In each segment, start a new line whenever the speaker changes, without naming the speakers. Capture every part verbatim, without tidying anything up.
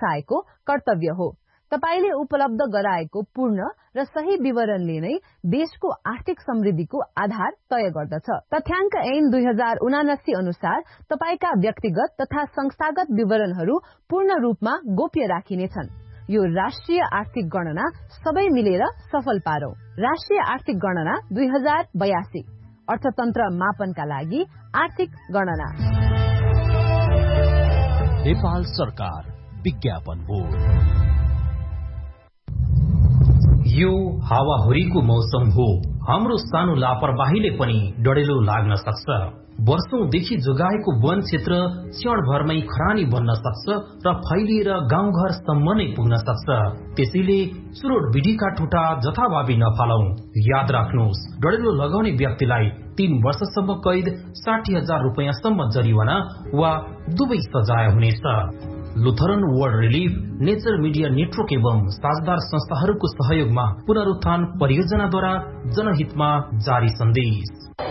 व्यवसायको कर्तव्य हो। तपाईले उपलब्ध गराएको पूर्ण र सही विवरणले नै देशको आर्थिक समृद्धिको आधार तय गर्दछ। तथ्याङ्क ऐन दुई हजार उनासी अनुसार तपाईका व्यक्तिगत तथा संस्थागत विवरणहरू पूर्ण रूपमा गोप्य राखिनेछन्। यो राष्ट्रिय आर्थिक गणना सबै मिलेर सफल पारौं। राष्ट्रिय आर्थिक गणना दुई हजार बयासी अर्थतन्त्र मापनका लागि आर्थिक गणना।
नेपाल सरकार विज्ञापन बोर्ड।
यो हावाहुरीको मौसम हो। हाम्रो सानो लापरवाहीले पनि डढेलो लाग्न सक्छ। वर्षौंदेखि जोगाएको वन क्षेत्र क्षणभरमै खरानी बन्न सक्छ र फैलिएर गाउँघरसम्म नै पुग्न सक्छ। त्यसैले चुरोट विधिका ठुटा जथाभावी नफालौं। याद राख्नुहोस्, डढेलो लगाउने व्यक्तिलाई तीन वर्षसम्म कैद, साठी हजार रुपियाँसम्म जरिवाना वा दुवै सजाय हुनेछ। Lutheran world relief, nature media network एवं साझेदार संस्थाहरूको सहयोगमा पुनरुत्थान परियोजनाद्वारा जनहितमा जारी संदेश।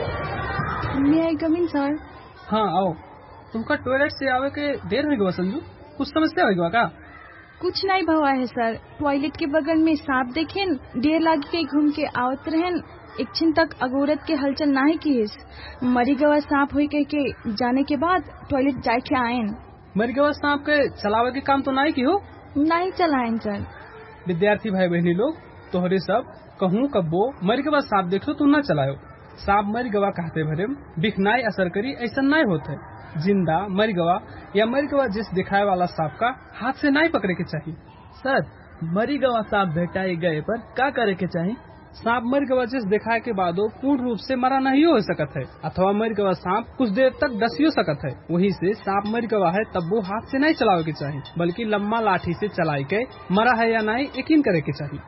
May I come in, sir?
हाँ आओ। तुमका टॉयलेट से आवे के देर हो गया संजू, कुछ समस्या हो गया का?
कुछ नहीं भवा है सर। टॉयलेट के बगल में सांप देखेन, देर लागी के घूम के आवत रहन, एक छिन तक अगोरत के हलचल नाही कीस। मरी गवा सांप हुई कह के जाने के बाद टॉयलेट जाके आयन।
मरी गवा सांप के चलावे के काम तो नहीं की हो?
नहीं चलायन सर।
विद्यार्थी भाई बहनी लोग तोहरे सब कहूँ कब्बो मरी गवा सांप देखो तू न चलायो। सांप मरी गवा कहते भरे बिख नाई असर करी ऐसा नहीं होता है। जिंदा मरी गवा या मरी गवा जिस दिखाए वाला सांप का हाथ से नहीं पकड़े के चाहिए।
सर, मरी गवा सांप भेटाए गए पर क्या करे के चाहिए?
सांप मरी गवा जिस दिखाए के बाद पूर्ण रूप से मरा नहीं हो सकत है, अथवा मरी गवा सांप कुछ देर तक डसियो सकत है। वही से सांप मरी गवा है तब वो हाथ से नहीं चलावे के चाहिए, बल्कि लम्बा लाठी से चलाई के मरा है या नहीं यकीन करे के चाहिए।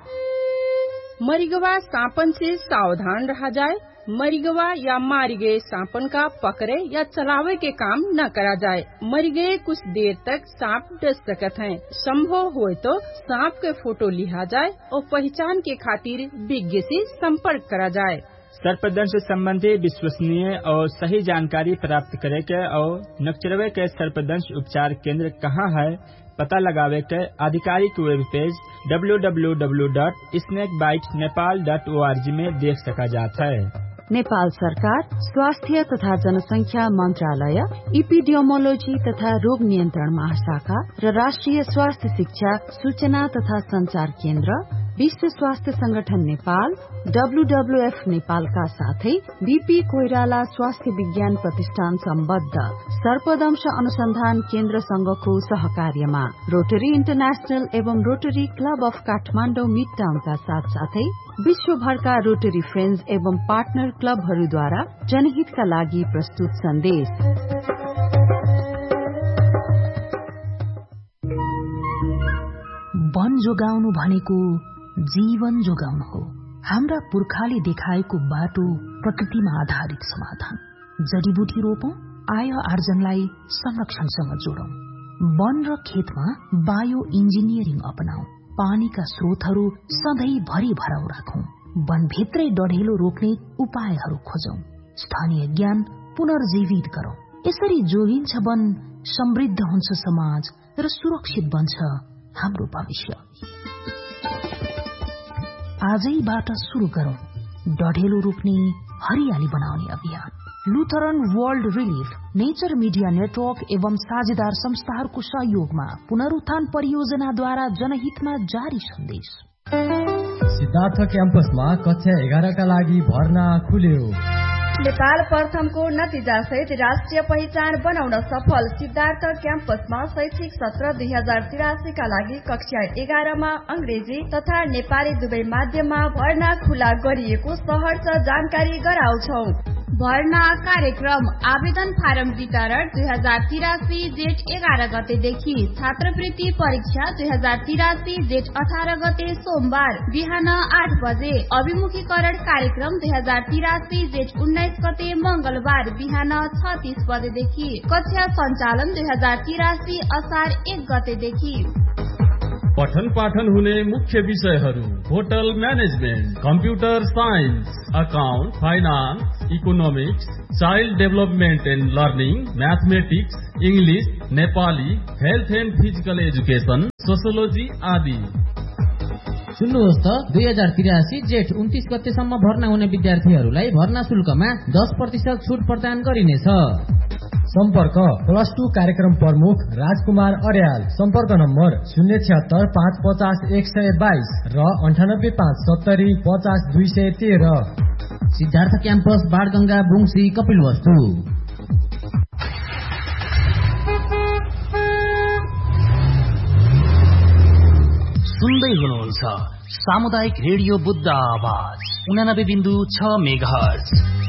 मरीगवा सांपन से सावधान रहा जाए। मरीगवा या मारी गए सांपन का पकड़े या चलावे के काम न करा जाए। मरी गए कुछ देर तक सांप डस सकत हैं। संभव हो तो सांप के फोटो लिया जाए और पहचान के खातिर विज्ञ से संपर्क करा जाए।
सर्पदंश से संबंधी विश्वसनीय और सही जानकारी प्राप्त करे के और नक्चरवे के सर्पदंश उपचार केंद्र कहाँ है पता लगावे के आधिकारिक web page W W W dot snake bite Nepal dot O R G में देख सका जाता है।
नेपाल सरकार स्वास्थ्य तथा जनसंख्या मंत्रालय, इपिडियोमोलोजी तथा रोग नियन्त्रण महाशाखा र राष्ट्रिय स्वास्थ्य शिक्षा सूचना तथा संचार केन्द्र, विश्व स्वास्थ्य संगठन नेपाल, डब्ल्यूडब्ल्यूएफ नेपालका साथै बीपी कोइराला स्वास्थ्य विज्ञान प्रतिष्ठान सम्बद्ध सर्पदंश अनुसन्धान केन्द्र संघको सहकार्यमा रोटरी इन्टरनेशनल एवं rotary club of Kathmandu mid टाउनका साथ साथै विश्वभरका रोटरी फ्रेन्ड्स एवं पार्टनर क्लबहरूद्वारा जनहितका लागि प्रस्तुत सन्देश।
वन जोगाउनु भनेको जीवन जोगाउनु हो। हाम्रा पुर्खाले देखाएको बाटो प्रकृतिमा आधारित समाधान। जडीबुटी रोपौं, आय आर्जनलाई संरक्षणसँग जोडौं। वन र खेतमा बायो इन्जिनियरिङ अपनाऊ। पानीका स्रोतहरू सधैँ भरि भराउ राखौं। वनभित्रै डढेलो रोक्ने उपायहरू खोजौं। स्थानीय ज्ञान पुनर्जीवित गरौं। यसरी जोगिन्छ वन, समृद्ध हुन्छ समाज र सुरक्षित बन्छ हाम्रो भविष्य। आजैबाट शुरू गरौं डढेलो रोक्ने, हरियाली बनाउने अभियान। Lutheran world relief, nature media network एवं साझेदार संस्थाहरूको सहयोगमा पुनरुत्थान परियोजनाद्वारा जनहितमा जारी सन्देश।
सिद्धार्थ क्याम्पसमा कक्षा एघारका लागि भर्ना खुल्यो।
नेपाल प्रथमको नतिजा सहित राष्ट्रिय पहिचान बनाउन सफल सिद्धार्थ क्याम्पसमा शैक्षिक सत्र दुई हजार तिरासी का लागि कक्षा एघारमा अंग्रेजी तथा नेपाली दुवै माध्यममा भर्ना खुला गरिएको सहर्ष जानकारी गराउँछौ। भर्ना कार्यक्रम आवेदन फारम वितरण दुई हजार तिरासी जेठ एघार गतेदेखि, छात्रवृत्ति परीक्षा दुई हजार तिरासी जेठ अठार गते सोमबार बिहान आठ बजे, अभिमुखीकरण कार्यक्रम दुई हजार तिरासी जेठ उन्नाइस गते मंगलबार बिहान छ तीस बजेदेखि, कक्षा सञ्चालन दुई हजार तिरासी असार एक गतेदेखि।
पठन पाठन हुने मुख्य विषयहरू hotel management, computer science, account, finance, economics, child development and learning, mathematics, English, Nepali, health and physical education, sociology आदि।
सुन्नुहोस् त, दुई हजार तिरासी जेठ उन्तीस गतेसम्म भर्ना हुने विद्यार्थीहरूलाई भर्ना शुल्कमा दस प्रतिशत छुट प्रदान गरिनेछ।
सम्पर्क प्लस टू कार्यक्रम प्रमुख राजकुमार अर्याल। सम्पर्क नम्बर शून्य छिहत्तर पाँच पचास एक सय बाइस र अन्ठानब्बे पाँच सत्तरी पचास दुई सय तेह्र।
सिद्धार्थ क्याम्पस बाणगंगा बुङसी कपिलवस्तु।
सुन्दै हुनुहुन्छ सामुदायिक रेडियो बुद्ध आवाज उनानब्बे बिन्दु छ मेगाहर्ज।